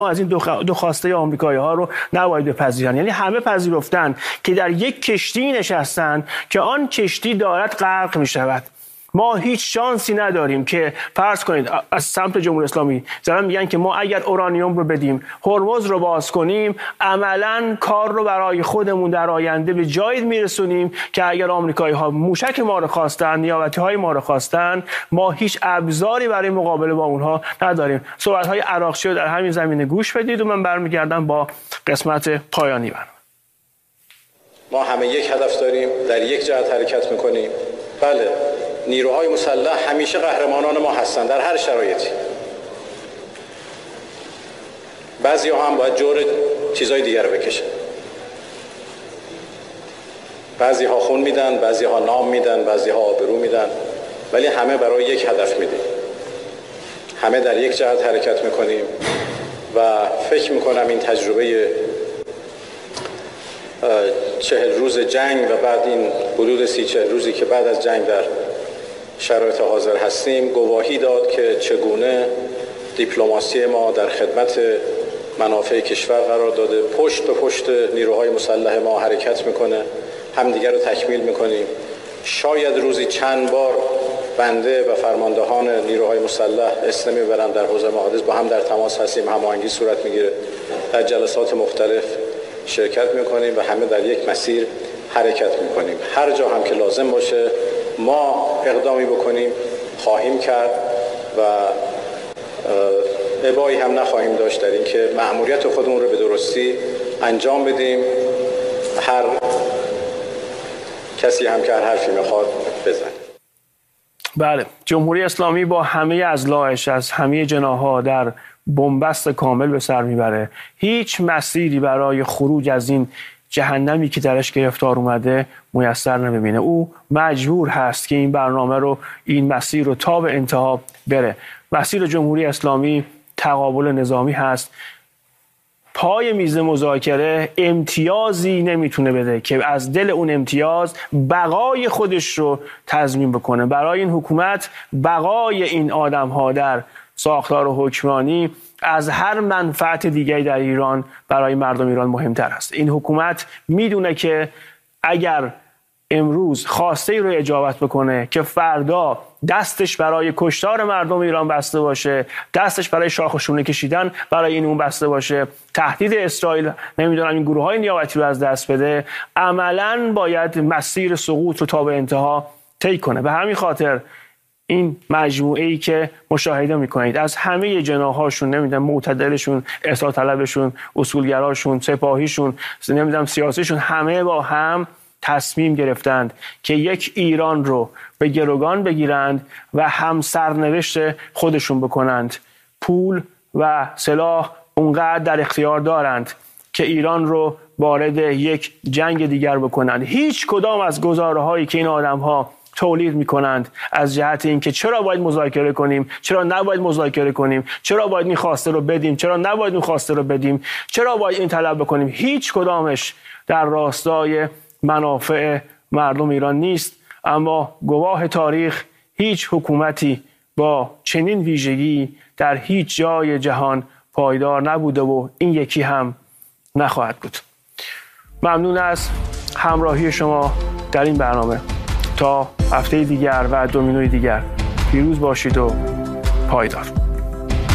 از این دو خواسته آمریکایی‌ها رو نباید بپذیرن. یعنی همه پذیرفتن که در یک کشتی نشستن که آن کشتی دارد غرق می‌شود. ما هیچ شانسی نداریم که فرض کنید از سمت جمهوری اسلامی دارن میگن که ما اگر اورانیوم رو بدیم، هرمز رو باز کنیم، عملاً کار رو برای خودمون در آینده به جایی میرسونیم که اگر آمریکایی‌ها موشک ما رو خواستن، نیابتی‌های ما رو خواستن، ما هیچ ابزاری برای مقابله با اونها نداریم. صحبت‌های عراقچی رو در همین زمینه گوش بدید و من برمیگردم با قسمت پایانی برنامه. ما همه یک هدف داریم، در یک جهت حرکت می‌کنیم. بله، نیروهای مسلح همیشه قهرمانان ما هستند در هر شرایطی. بعضی‌ها هم باید جور چیزای دیگر رو بکشن. بعضی‌ها خون میدن، بعضی‌ها نام میدن، بعضی‌ها آبرو میدن، ولی همه برای یک هدف میدیم. همه در یک جهت حرکت میکنیم و فکر میکنم این تجربه 40 روز جنگ و بعد این حدود 30-40 روزی که بعد از جنگ در شرایط حاضر هستیم گواهی داد که چگونه دیپلماسی ما در خدمت منافع کشور قرار داده، پشت به پشت نیروهای مسلح ما حرکت میکنه، همدیگر رو تکمیل میکنیم. شاید روزی چند بار بنده و فرماندهان نیروهای مسلح اسم میبرم در حوزه محادث با هم در تماس هستیم، هماهنگی صورت میگیره، در جلسات مختلف شرکت میکنیم و همه در یک مسیر حرکت میکنیم. هر جا هم که لازم باشه ما اقدامی بکنیم خواهیم کرد و ابایی هم نخواهیم داشت در اینکه مأموریت خودمون رو به درستی انجام بدیم. هر کسی هم که هر حرفی میخواد بزنه. بله، جمهوری اسلامی با همه اضلاعش از همه جناح‌ها در بنبست کامل به سر میبره. هیچ مسیری برای خروج از این جهنمی که درش گرفتار اومده میسر نمیبینه. او مجبور هست که این برنامه رو، این مسیر رو تا به انتها بره. مسیر جمهوری اسلامی تقابل نظامی هست. پای میز مذاکره امتیازی نمیتونه بده که از دل اون امتیاز بقای خودش رو تضمین بکنه. برای این حکومت بقای این آدم‌ها در ساختار حکمرانی از هر منفعت دیگری در ایران برای مردم ایران مهمتر است. این حکومت میدونه که اگر امروز خواسته ای رو اجابت بکنه که فردا دستش برای کشتار مردم ایران بسته باشه، دستش برای شاخ و شونه کشیدن برای این اون بسته باشه، تهدید اسرائیل نمیدونم این گروه های نیابتی رو از دست بده، عملاً باید مسیر سقوط رو تا به انتها طی کنه. به همین خاطر این مجموعه ای که مشاهده میکنید از همه جناحاشون، نمیدونم معتدلشون، اصلاح طلبشون، اصولگراشون، سپاهیشون، نمیدونم سیاسیشون، همه با هم تصمیم گرفتند که یک ایران رو به گروگان بگیرند و هم سرنوشت خودشون بکنند. پول و سلاح اونقدر در اختیار دارند که ایران رو وارد یک جنگ دیگر بکنند. هیچ کدام از گزاره‌هایی که این آدم‌ها تولید میکنند از جهت اینکه چرا باید مذاکره کنیم، چرا نباید مذاکره کنیم، چرا باید این خواسته رو بدیم، چرا نباید اون خواسته رو بدیم، چرا باید این طلب بکنیم، هیچ کدامش در راستای منافع مردم ایران نیست. اما گواه تاریخ هیچ حکومتی با چنین ویژگی در هیچ جای جهان پایدار نبوده و این یکی هم نخواهد بود. ممنون از همراهی شما در این برنامه. تا هفته دیگر و دومینوی دیگر پیروز باشید و پایدار.